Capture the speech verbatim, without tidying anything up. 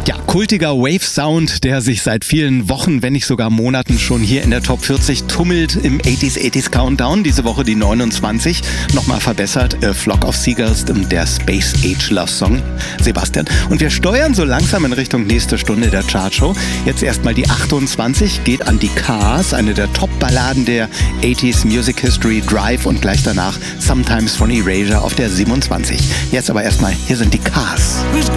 Ja, kultiger Wave-Sound, der sich seit vielen Wochen, wenn nicht sogar Monaten schon hier in der Top vierzig tummelt im achtziger achtziger Countdown. Diese Woche die neunundzwanzig, nochmal verbessert, A Flock of Seagulls, der Space Age Love Song. Sebastian. Und wir steuern so langsam in Richtung nächste Stunde der Chartshow. Jetzt erstmal die achtundzwanzig, geht an die Cars, eine der Top-Balladen der achtziger Music History, Drive, und gleich danach Sometimes von Erasure auf der siebenundzwanzig. Jetzt aber erstmal, hier sind die Cars.